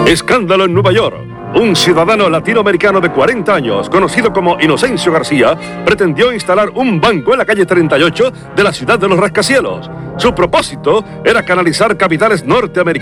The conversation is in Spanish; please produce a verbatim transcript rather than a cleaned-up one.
Escándalo en Nueva York. Un ciudadano latinoamericano de cuarenta años, conocido como Inocencio García, pretendió instalar un banco en la calle treinta y ocho de la ciudad de los rascacielos. Su propósito era canalizar capitales norteamericanos